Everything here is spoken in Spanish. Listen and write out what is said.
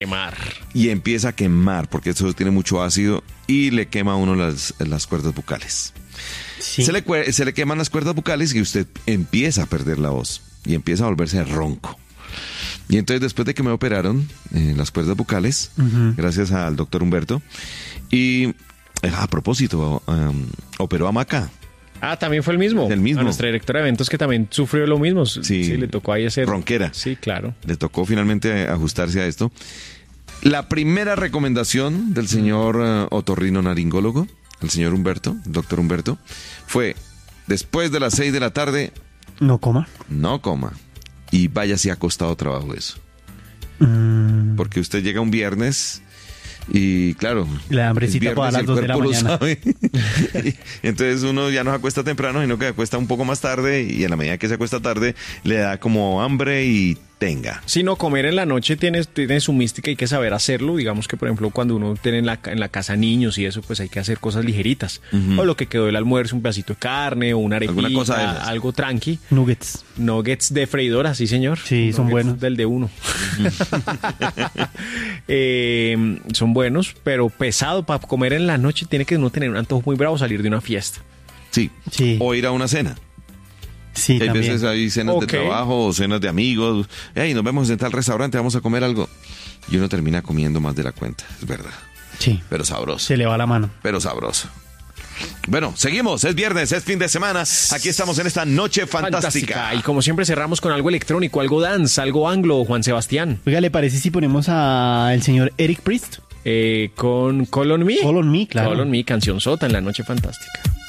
Quemar. Y empieza a quemar, porque eso tiene mucho ácido y le quema a uno las cuerdas bucales. Sí. Se le queman las cuerdas bucales y usted empieza a perder la voz y empieza a volverse ronco. Y entonces después de que me operaron las cuerdas bucales, gracias al doctor Humberto, y a propósito, operó a Maca. Ah, también fue el mismo. El mismo. A nuestra directora de eventos que también sufrió lo mismo. Sí, le tocó ahí hacer... ronquera. Sí, claro. Le tocó finalmente ajustarse a esto. La primera recomendación del señor otorrinolaringólogo, el señor Humberto, el doctor Humberto, fue después de las 6 de la tarde, No coma. no coma y váyase acostado trabajo eso. Porque usted llega un viernes y claro, La hambrecita es para viernes las y el 2 de la cuerpo lo mañana. sabe. Y entonces uno ya no se acuesta temprano, sino que se acuesta un poco más tarde y en la medida que se acuesta tarde le da como hambre y tenga. Si no, comer en la noche tiene su mística, hay que saber hacerlo. Digamos que, por ejemplo, cuando uno tiene en la casa niños y eso, pues hay que hacer cosas ligeritas. O lo que quedó del almuerzo, un pedacito de carne o una arepita, Alguna cosa de esas. algo tranqui. Nuggets. Nuggets de freidora, sí, señor. Sí, son Nuggets buenos. Del de uno. Son buenos, pero pesado para comer en la noche. Tiene que uno tener un antojo muy bravo, salir de una fiesta. Sí. Sí. O ir a una cena. Sí, Hay también. veces hay cenas Ok. de trabajo o cenas de amigos. Hey, nos vemos en tal restaurante, vamos a comer algo. Y uno termina comiendo más de la cuenta, es verdad. Sí. Pero sabroso. Se le va la mano. Pero sabroso. Bueno, seguimos. Es viernes, es fin de semana. Aquí estamos en esta noche fantástica. Y como siempre cerramos con algo electrónico, algo dance, algo anglo, Juan Sebastián. Oiga, ¿le parece si ponemos al señor Eric Priest? Con Call on Me. Call on Me, claro. Call on Me, canción sota en la noche fantástica.